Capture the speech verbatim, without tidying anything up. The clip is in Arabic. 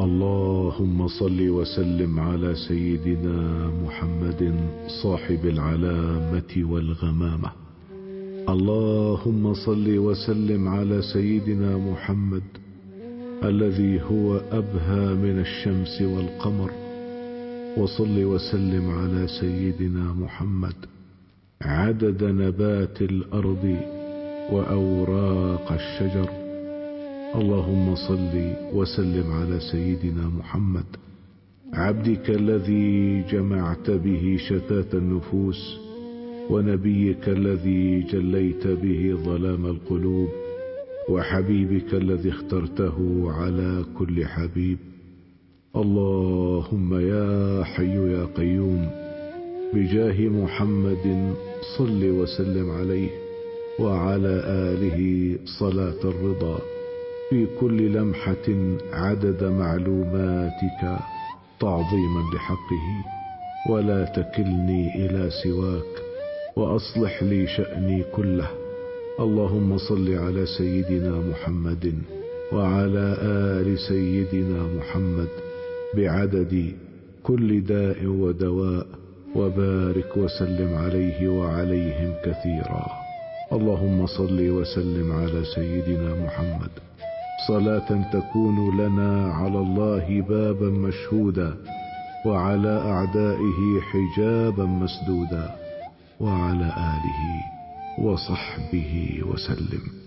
اللهم صل وسلم على سيدنا محمد صاحب العلامة والغمامة. اللهم صل وسلم على سيدنا محمد الذي هو أبهى من الشمس والقمر. وصل وسلم على سيدنا محمد عدد نبات الأرض وأوراق الشجر. اللهم صل وسلم على سيدنا محمد عبدك الذي جمعت به شتات النفوس، ونبيك الذي جليت به ظلام القلوب، وحبيبك الذي اخترته على كل حبيب. اللهم يا حي يا قيوم بجاه محمد صل وسلم عليه وعلى آله صلاة الرضا في كل لمحة عدد معلوماتك تعظيما لحقه. ولا تكلني إلى سواك وأصلح لي شأني كله. اللهم صل على سيدنا محمد وعلى آل سيدنا محمد بعدد كل داء ودواء، وبارك وسلم عليه وعليهم كثيرا. اللهم صل وسلم على سيدنا محمد صلاة تكون لنا على الله بابا مشهودا، وعلى أعدائه حجابا مسدودا، وعلى آله وصحبه وسلم.